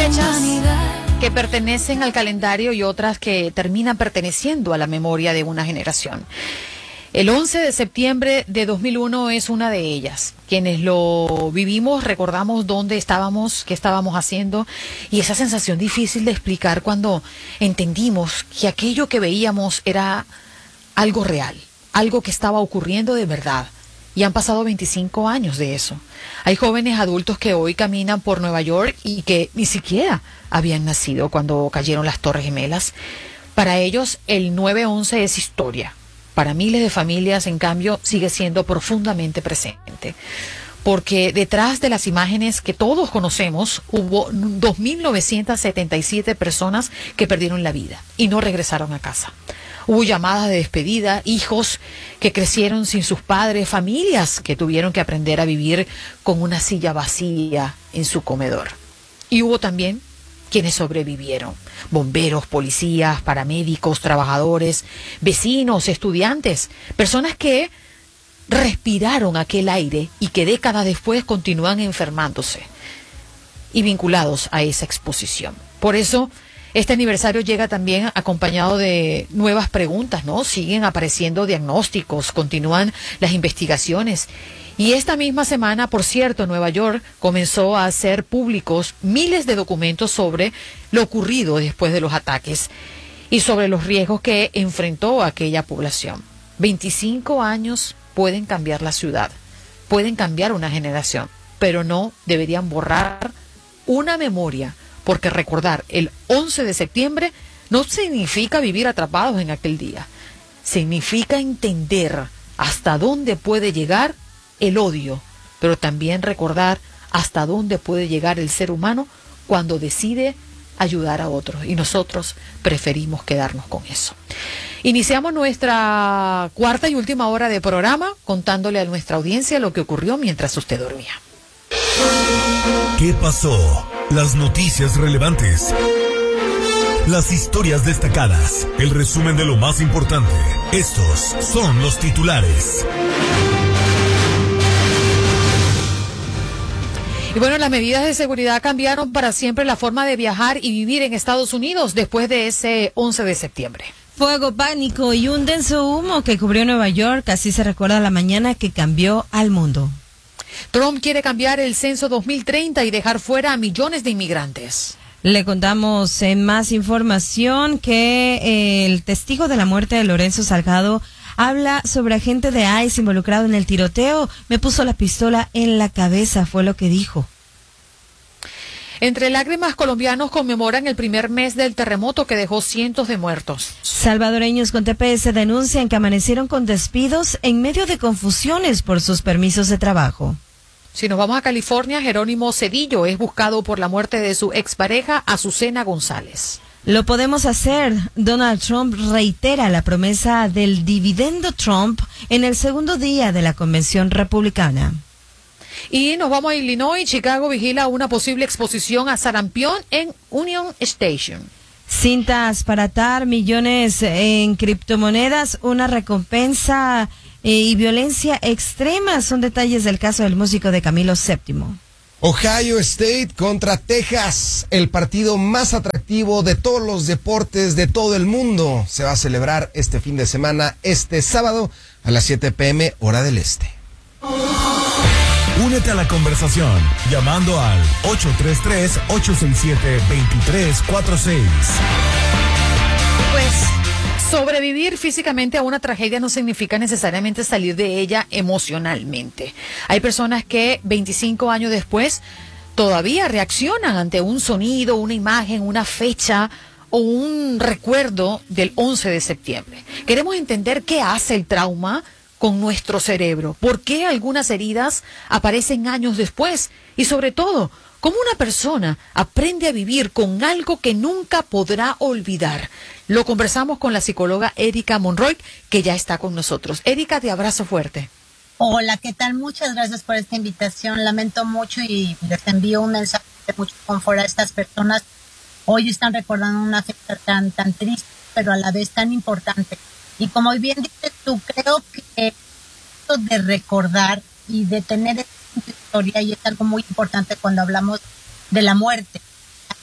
fechas que pertenecen al calendario y otras que terminan perteneciendo a la memoria de una generación. El 11 de septiembre de 2001 es una de ellas. Quienes lo vivimos recordamos dónde estábamos, qué estábamos haciendo y esa sensación difícil de explicar cuando entendimos que aquello que veíamos era algo real, algo que estaba ocurriendo de verdad. Y han pasado 25 años de eso. Hay jóvenes adultos que hoy caminan por Nueva York y que ni siquiera habían nacido cuando cayeron las Torres Gemelas. Para ellos el 9/11 es historia. Para miles de familias, en cambio, sigue siendo profundamente presente. Porque detrás de las imágenes que todos conocemos, hubo 2.977 personas que perdieron la vida y no regresaron a casa. Hubo llamadas de despedida, hijos que crecieron sin sus padres, familias que tuvieron que aprender a vivir con una silla vacía en su comedor. Y hubo también quienes sobrevivieron: bomberos, policías, paramédicos, trabajadores, vecinos, estudiantes, personas que respiraron aquel aire y que décadas después continúan enfermándose y vinculados a esa exposición. Por eso, este aniversario llega también acompañado de nuevas preguntas, ¿no? Siguen apareciendo diagnósticos, continúan las investigaciones. Y esta misma semana, por cierto, Nueva York comenzó a hacer públicos miles de documentos sobre lo ocurrido después de los ataques y sobre los riesgos que enfrentó aquella población. 25 años pueden cambiar la ciudad, pueden cambiar una generación, pero no deberían borrar una memoria, porque recordar el 11 de septiembre no significa vivir atrapados en aquel día. Significa entender hasta dónde puede llegar el odio, pero también recordar hasta dónde puede llegar el ser humano cuando decide ayudar a otros. Y nosotros preferimos quedarnos con eso. Iniciamos nuestra cuarta y última hora de programa contándole a nuestra audiencia lo que ocurrió mientras usted dormía. ¿Qué pasó? Las noticias relevantes, las historias destacadas, el resumen de lo más importante. Estos son los titulares. Y bueno, las medidas de seguridad cambiaron para siempre la forma de viajar y vivir en Estados Unidos después de ese 11 de septiembre. Fuego, pánico y un denso humo que cubrió Nueva York. Así se recuerda la mañana que cambió al mundo. Trump quiere cambiar el censo 2030 y dejar fuera a millones de inmigrantes. Le contamos en más información que el testigo de la muerte de Lorenzo Salgado habla sobre agente de ICE involucrado en el tiroteo. Me puso la pistola en la cabeza, fue lo que dijo. Entre lágrimas, colombianos conmemoran el primer mes del terremoto que dejó cientos de muertos. Salvadoreños con TPS denuncian que amanecieron con despidos en medio de confusiones por sus permisos de trabajo. Si nos vamos a California, Jerónimo Cedillo es buscado por la muerte de su expareja Azucena González. Lo podemos hacer. Donald Trump reitera la promesa del dividendo Trump en el segundo día de la convención republicana. Y nos vamos a Illinois. Chicago vigila una posible exposición a sarampión en Union Station. Cintas para atar, millones en criptomonedas, una recompensa y violencia extrema son detalles del caso del músico de Camilo VII. Ohio State contra Texas, el partido más atractivo de todos los deportes de todo el mundo. Se va a celebrar este fin de semana, este sábado a las 7 p.m. hora del este. Únete a la conversación llamando al 833-867-2346. Pues sobrevivir físicamente a una tragedia no significa necesariamente salir de ella emocionalmente. Hay personas que 25 años después todavía reaccionan ante un sonido, una imagen, una fecha o un recuerdo del 11 de septiembre. Queremos entender qué hace el trauma con nuestro cerebro, por qué algunas heridas aparecen años después y sobre todo, cómo una persona aprende a vivir con algo que nunca podrá olvidar. Lo conversamos con la psicóloga Erika Monroy, que ya está con nosotros. Erika, te abrazo fuerte. Hola, ¿qué tal? Muchas gracias por esta invitación. Lamento mucho y les envío un mensaje de mucho confort a estas personas. Hoy están recordando una fecha tan triste, pero a la vez tan importante. Y como bien dices tú, creo que esto de recordar y de tener esta historia, y es algo muy importante cuando hablamos de la muerte,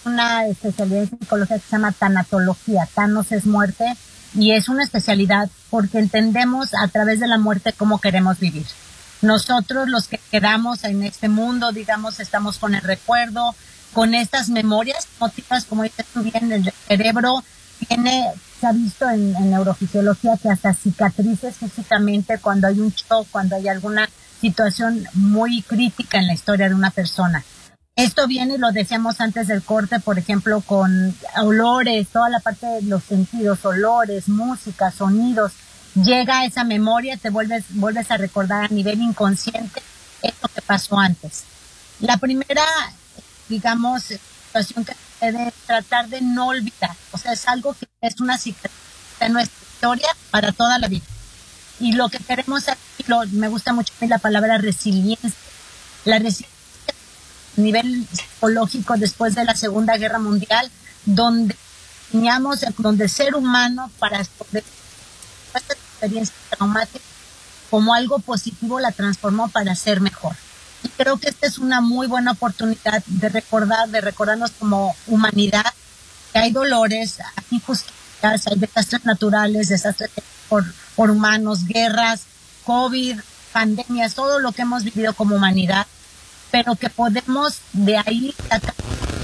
una especialidad en psicología que se llama tanatología. Thanos es muerte, y es una especialidad porque entendemos a través de la muerte cómo queremos vivir. Nosotros, los que quedamos en este mundo, digamos, estamos con el recuerdo, con estas memorias emotivas, como dices tú bien, el cerebro tiene, se ha visto en neurofisiología que hasta cicatrices físicamente cuando hay un shock, cuando hay alguna situación muy crítica en la historia de una persona. Esto viene, y lo decíamos antes del corte, por ejemplo, con olores, toda la parte de los sentidos, olores, música, sonidos. Llega a esa memoria, te vuelves a recordar a nivel inconsciente esto que pasó antes. La primera, digamos, situación que debe tratar de no olvidar. O sea, es algo que es una cicatriz de nuestra historia para toda la vida. Y lo que queremos aquí, me gusta mucho la palabra resiliencia. La resiliencia a nivel psicológico después de la Segunda Guerra Mundial, donde teníamos, donde el ser humano para esta experiencia traumática como algo positivo la transformó para ser mejor. Y creo que esta es una muy buena oportunidad de recordarnos como humanidad, que hay dolores, hay injusticias, hay desastres naturales, desastres por humanos, guerras, COVID, pandemias, todo lo que hemos vivido como humanidad, pero que podemos de ahí sacar.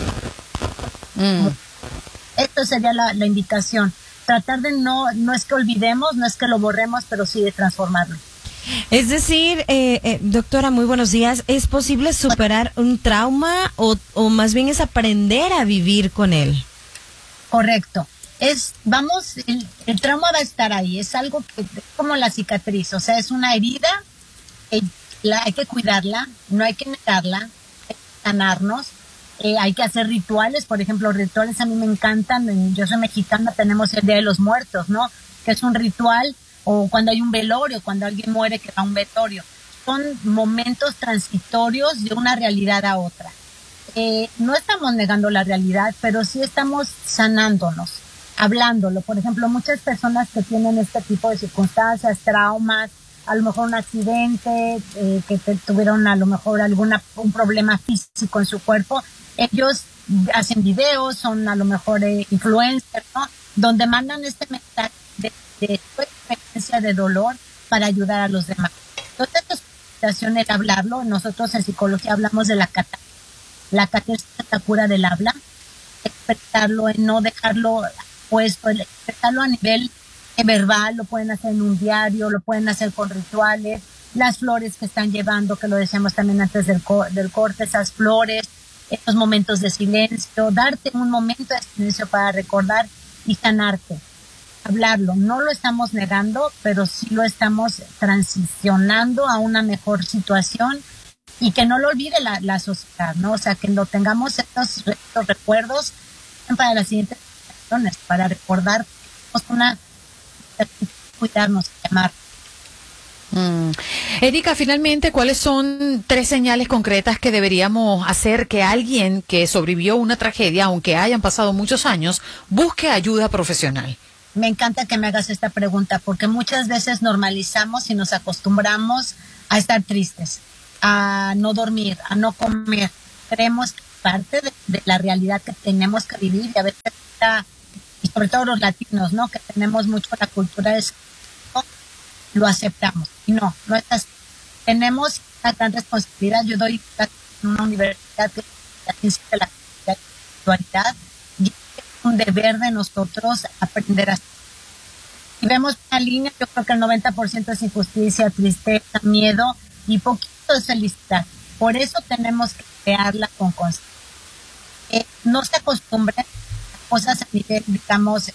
Esto sería la invitación. Tratar de no es que olvidemos, no es que lo borremos, pero sí de transformarlo. Es decir, doctora, muy buenos días. ¿Es posible superar un trauma o más bien es aprender a vivir con él? Correcto. El trauma va a estar ahí. Es algo que como la cicatriz, o sea, es una herida. Hay que cuidarla, no hay que negarla, hay que sanarnos. Hay que hacer rituales, por ejemplo, rituales a mí me encantan. Yo soy mexicana, tenemos el Día de los Muertos, ¿no? Que es un ritual, o cuando hay un velorio, cuando alguien muere que va a un velorio. Son momentos transitorios de una realidad a otra. No estamos negando la realidad, pero sí estamos sanándonos, hablándolo. Por ejemplo, muchas personas que tienen este tipo de circunstancias, traumas, a lo mejor un accidente, que tuvieron a lo mejor un problema físico en su cuerpo, ellos hacen videos, son a lo mejor influencers, ¿no? Donde mandan este mensaje de su experiencia de dolor para ayudar a los demás. Entonces, esta es la invitación, el hablarlo. Nosotros en psicología hablamos de la catarsis. La catarsis es la cura del habla, expresarlo, no dejarlo puesto, expresarlo a nivel verbal, lo pueden hacer en un diario, lo pueden hacer con rituales, las flores que están llevando, que lo decíamos también antes del corte, esas flores, esos momentos de silencio, darte un momento de silencio para recordar y sanarte, hablarlo. No lo estamos negando, pero sí lo estamos transicionando a una mejor situación y que no lo olvide la sociedad, ¿no? O sea, que lo tengamos estos recuerdos para las siguientes generaciones, para recordar cuidarnos, llamar. Erika, finalmente, ¿cuáles son 3 señales concretas que deberíamos hacer que alguien que sobrevivió una tragedia, aunque hayan pasado muchos años, busque ayuda profesional? Me encanta que me hagas esta pregunta porque muchas veces normalizamos y nos acostumbramos a estar tristes, a no dormir, a no comer. Creemos que parte de la realidad que tenemos que vivir, y a veces y sobre todo los latinos, ¿no? Que tenemos mucho la cultura de lo aceptamos. Y no es así. Tenemos una gran responsabilidad. Yo doy en una universidad que es la ciencia de la espiritualidad y es un deber de nosotros aprender a hacer. Y vemos una línea, yo creo que el 90% es injusticia, tristeza, miedo y poquito de felicidad. Por eso tenemos que crearla con conciencia. No se acostumbren cosas a nivel, digamos,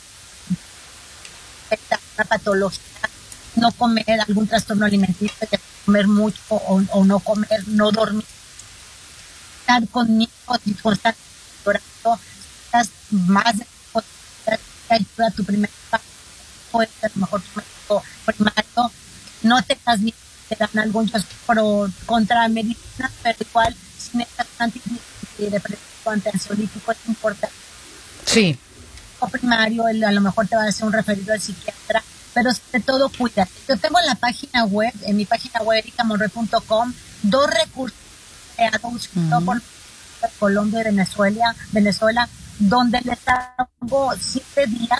una patología, no comer, algún trastorno alimenticio, comer mucho o no comer, no dormir, estar con niños y constantemente llorando, estás más de ayuda a tu primer paso, puede ser mejor tu médico primario, no te das ni te dan algún contra medicina, pero igual si necesitas antidepresivo, ansiolítico es importante. Sí. O primario, a lo mejor te va a hacer un referido al psiquiatra, pero sobre todo cuídate. Yo tengo en mi página web, ericamonroy.com, 2 recursos creados por Colombia y Venezuela, donde les hago 7 días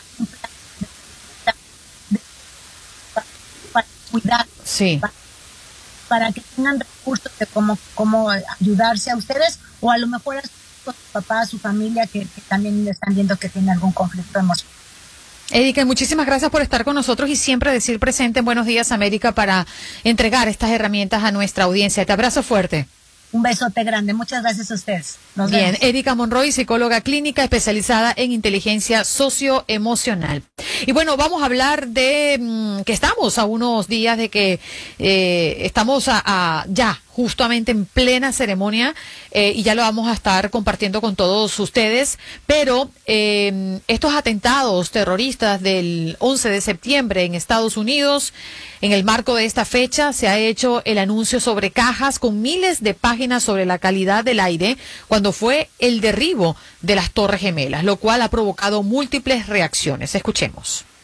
para cuidar, Sí. para que tengan recursos de cómo ayudarse a ustedes, o a lo mejor a sus papás, a su familia, que también están viendo que tiene algún conflicto emocional. Erika, muchísimas gracias por estar con nosotros y siempre decir presente en Buenos Días América para entregar estas herramientas a nuestra audiencia. Te abrazo fuerte. Un besote grande. Muchas gracias a ustedes. Nos Bien, vemos. Erika Monroy, psicóloga clínica especializada en inteligencia socioemocional. Y bueno, vamos a hablar de que estamos a unos días de que estamos ya justamente en plena ceremonia y ya lo vamos a estar compartiendo con todos ustedes, pero estos atentados terroristas del 11 de septiembre en Estados Unidos, en el marco de esta fecha se ha hecho el anuncio sobre cajas con miles de páginas sobre la calidad del aire cuando fue el derribo de las Torres Gemelas, lo cual ha provocado múltiples reacciones. Escuchemos.